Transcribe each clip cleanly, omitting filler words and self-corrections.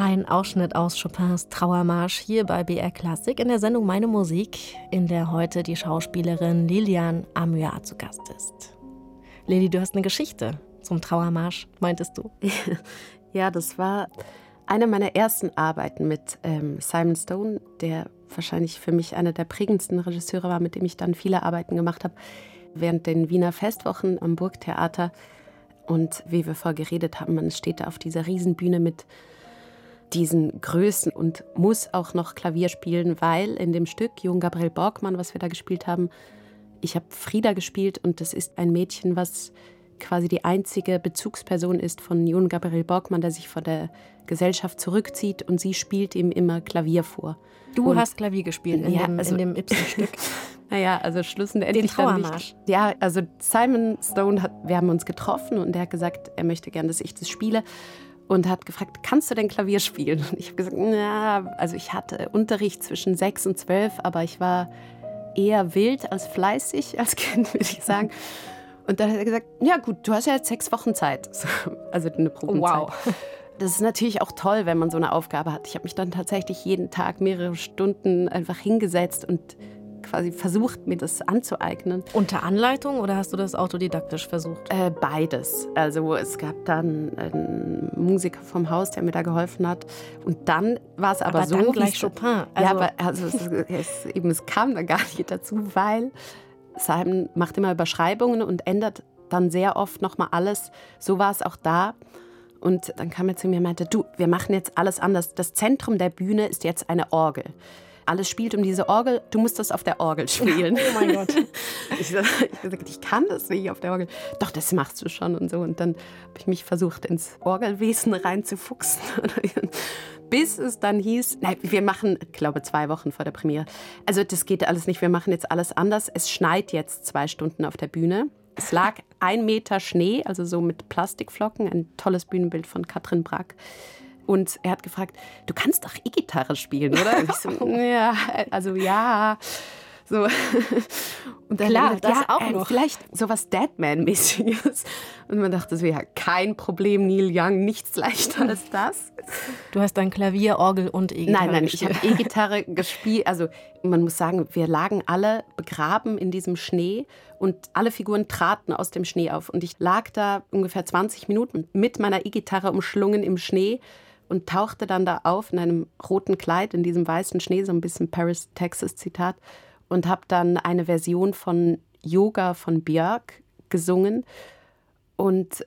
Ein Ausschnitt aus Chopins Trauermarsch hier bei BR Klassik in der Sendung Meine Musik, in der heute die Schauspielerin Lilian Amyar zu Gast ist. Lili, du hast eine Geschichte zum Trauermarsch, meintest du? Ja, das war eine meiner ersten Arbeiten mit Simon Stone, der wahrscheinlich für mich einer der prägendsten Regisseure war, mit dem ich dann viele Arbeiten gemacht habe, während den Wiener Festwochen am Burgtheater. Und wie wir vorher geredet haben, man steht da auf dieser Riesenbühne mit diesen Größen und muss auch noch Klavier spielen, weil in dem Stück Johann Gabriel Borkmann, was wir da gespielt haben, ich habe Frida gespielt und das ist ein Mädchen, was quasi die einzige Bezugsperson ist von Johann Gabriel Borkmann, der sich von der Gesellschaft zurückzieht und sie spielt ihm immer Klavier vor. Du hast Klavier gespielt in dem Ibsen-Stück. Naja, also schlussendlich den Trauermarsch. Ja, also Simon Stone wir haben uns getroffen und der hat gesagt, er möchte gern, dass ich das spiele. Und hat gefragt, kannst du denn Klavier spielen? Und ich habe gesagt, na, also ich hatte Unterricht zwischen 6 und 12, aber ich war eher wild als fleißig als Kind, würde ich sagen. Und dann hat er gesagt, ja gut, du hast ja jetzt 6 Wochen Zeit. Also eine Probenzeit. Wow. Das ist natürlich auch toll, wenn man so eine Aufgabe hat. Ich habe mich dann tatsächlich jeden Tag mehrere Stunden einfach hingesetzt und quasi versucht, mir das anzueignen. Unter Anleitung oder hast du das autodidaktisch versucht? Beides. Also es gab dann einen Musiker vom Haus, der mir da geholfen hat. Und dann war es aber so... dann gleich Chopin. Es kam dann gar nicht dazu, weil Simon macht immer Überschreibungen und ändert dann sehr oft nochmal alles. So war es auch da. Und dann kam er zu mir und meinte, du, wir machen jetzt alles anders. Das Zentrum der Bühne ist jetzt eine Orgel. Alles spielt um diese Orgel, du musst das auf der Orgel spielen. Oh mein Gott. Ich habe gesagt, ich kann das nicht auf der Orgel. Doch, das machst du schon und so. Und dann habe ich mich versucht, ins Orgelwesen reinzufuchsen. Bis es dann hieß, nein, wir machen, ich glaube, 2 Wochen vor der Premiere. Also das geht alles nicht, wir machen jetzt alles anders. Es schneit jetzt 2 Stunden auf der Bühne. Es lag 1 Meter Schnee, also so mit Plastikflocken. Ein tolles Bühnenbild von Katrin Brack. Und er hat gefragt, du kannst doch E-Gitarre spielen, oder? Und ich so, ja, also ja. So. Und dann klar, gesagt, das auch noch. Vielleicht sowas Deadman-mäßiges. Und man dachte, das wäre kein Problem, Neil Young, nichts leichter als das. Du hast dann Klavier, Orgel und E-Gitarre Nein, gespielt. ich habe E-Gitarre gespielt. Also man muss sagen, wir lagen alle begraben in diesem Schnee und alle Figuren traten aus dem Schnee auf. Und ich lag da ungefähr 20 Minuten mit meiner E-Gitarre umschlungen im Schnee und tauchte dann da auf in einem roten Kleid, in diesem weißen Schnee, so ein bisschen Paris, Texas Zitat, und habe dann eine Version von Yoga von Björk gesungen. Und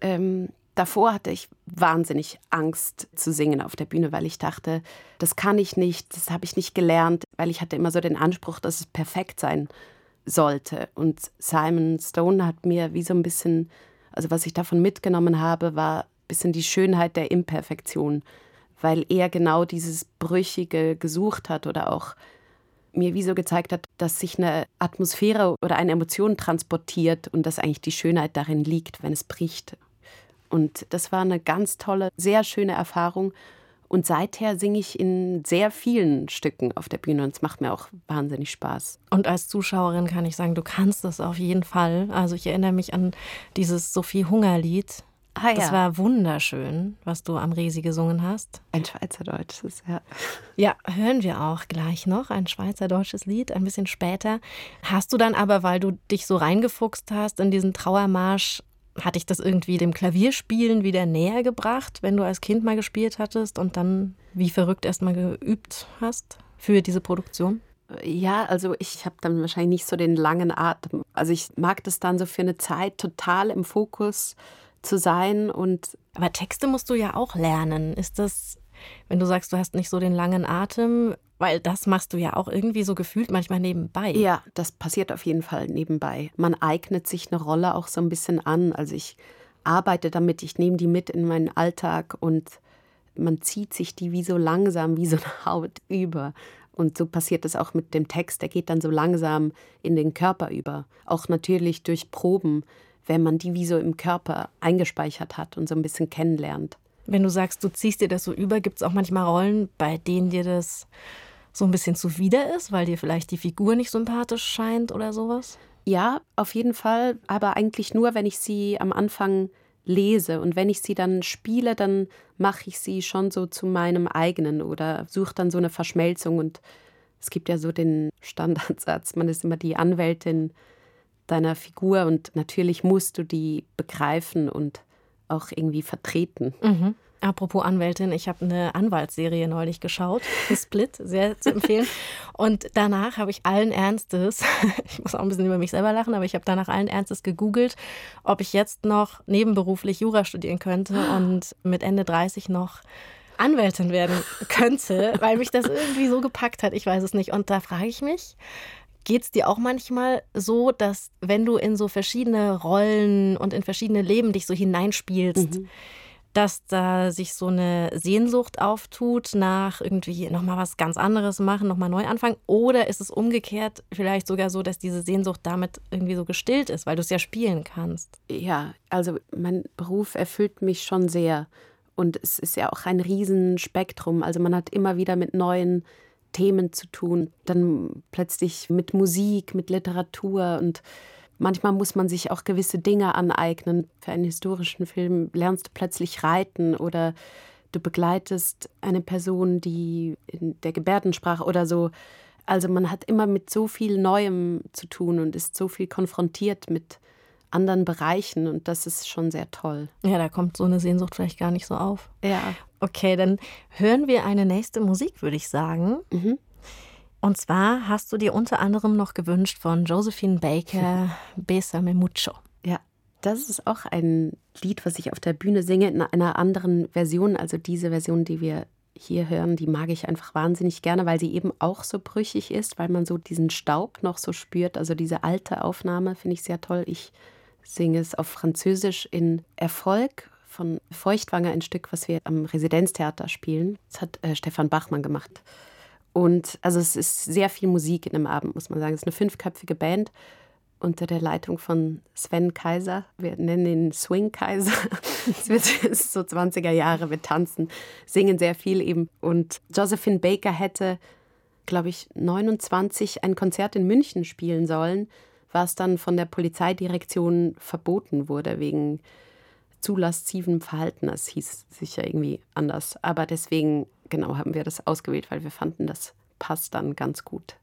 davor hatte ich wahnsinnig Angst zu singen auf der Bühne, weil ich dachte, das kann ich nicht, das habe ich nicht gelernt, weil ich hatte immer so den Anspruch, dass es perfekt sein sollte. Und Simon Stone hat mir wie so ein bisschen, also was ich davon mitgenommen habe, war ein bisschen die Schönheit der Imperfektion, weil er genau dieses Brüchige gesucht hat oder auch mir wie so gezeigt hat, dass sich eine Atmosphäre oder eine Emotion transportiert und dass eigentlich die Schönheit darin liegt, wenn es bricht. Und das war eine ganz tolle, sehr schöne Erfahrung. Und seither singe ich in sehr vielen Stücken auf der Bühne und es macht mir auch wahnsinnig Spaß. Und als Zuschauerin kann ich sagen, du kannst das auf jeden Fall. Also ich erinnere mich an dieses Sophie-Hunger-Lied. Das war wunderschön, was du am Resi gesungen hast. Ein schweizerdeutsches, ja. Ja, hören wir auch gleich noch, ein schweizerdeutsches Lied, ein bisschen später. Hast du dann aber, weil du dich so reingefuchst hast in diesen Trauermarsch, hat dich das irgendwie dem Klavierspielen wieder näher gebracht, wenn du als Kind mal gespielt hattest und dann wie verrückt erst mal geübt hast für diese Produktion? Ja, also ich habe dann wahrscheinlich nicht so den langen Atem. Also ich mag das dann so für eine Zeit total im Fokus zu sein. Aber Texte musst du ja auch lernen. Ist das, wenn du sagst, du hast nicht so den langen Atem, weil das machst du ja auch irgendwie so gefühlt manchmal nebenbei. Ja, das passiert auf jeden Fall nebenbei. Man eignet sich eine Rolle auch so ein bisschen an. Also ich arbeite damit, ich nehme die mit in meinen Alltag und man zieht sich die wie so langsam, wie so eine Haut über. Und so passiert das auch mit dem Text. Der geht dann so langsam in den Körper über. Auch natürlich durch Proben, wenn man die wie so im Körper eingespeichert hat und so ein bisschen kennenlernt. Wenn du sagst, du ziehst dir das so über, gibt es auch manchmal Rollen, bei denen dir das so ein bisschen zuwider ist, weil dir vielleicht die Figur nicht sympathisch scheint oder sowas? Ja, auf jeden Fall, aber eigentlich nur, wenn ich sie am Anfang lese. Und wenn ich sie dann spiele, dann mache ich sie schon so zu meinem eigenen oder suche dann so eine Verschmelzung. Und es gibt ja so den Standardsatz, man ist immer die Anwältin deiner Figur und natürlich musst du die begreifen und auch irgendwie vertreten. Mhm. Apropos Anwältin, ich habe eine Anwaltsserie neulich geschaut, Split, sehr zu empfehlen. Und danach habe ich allen Ernstes, ich muss auch ein bisschen über mich selber lachen, aber ich habe danach allen Ernstes gegoogelt, ob ich jetzt noch nebenberuflich Jura studieren könnte und mit Ende 30 noch Anwältin werden könnte, weil mich das irgendwie so gepackt hat. Ich weiß es nicht. Und da frage ich mich, geht es dir auch manchmal so, dass wenn du in so verschiedene Rollen und in verschiedene Leben dich so hineinspielst, dass da sich so eine Sehnsucht auftut nach irgendwie nochmal was ganz anderes machen, nochmal neu anfangen? Oder ist es umgekehrt vielleicht sogar so, dass diese Sehnsucht damit irgendwie so gestillt ist, weil du es ja spielen kannst? Ja, also mein Beruf erfüllt mich schon sehr. Und es ist ja auch ein Riesenspektrum. Also man hat immer wieder mit neuen Themen zu tun. Dann plötzlich mit Musik, mit Literatur und manchmal muss man sich auch gewisse Dinge aneignen. Für einen historischen Film lernst du plötzlich reiten oder du begleitest eine Person, die in der Gebärdensprache oder so. Also man hat immer mit so viel Neuem zu tun und ist so viel konfrontiert mit anderen Bereichen und das ist schon sehr toll. Ja, da kommt so eine Sehnsucht vielleicht gar nicht so auf. Ja. Okay, dann hören wir eine nächste Musik, würde ich sagen. Und zwar hast du dir unter anderem noch gewünscht von Josephine Baker, Bésame mucho. Ja, das ist auch ein Lied, was ich auf der Bühne singe, in einer anderen Version. Also diese Version, die wir hier hören, die mag ich einfach wahnsinnig gerne, weil sie eben auch so brüchig ist, weil man so diesen Staub noch so spürt. Also diese alte Aufnahme finde ich sehr toll. Ich singe es auf Französisch in Erfolg von Feuchtwanger, ein Stück, was wir am Residenztheater spielen. Das hat Stefan Bachmann gemacht. Und also es ist sehr viel Musik in dem Abend, muss man sagen. Es ist eine 5-köpfige Band unter der Leitung von Sven Kaiser. Wir nennen ihn Swing Kaiser. Es ist so 20er Jahre, wir tanzen, singen sehr viel eben. Und Josephine Baker hätte, glaube ich, 29 ein Konzert in München spielen sollen, was dann von der Polizeidirektion verboten wurde wegen zulassivem Verhalten. Das hieß sicher irgendwie anders. Aber deswegen, genau, haben wir das ausgewählt, weil wir fanden, das passt dann ganz gut.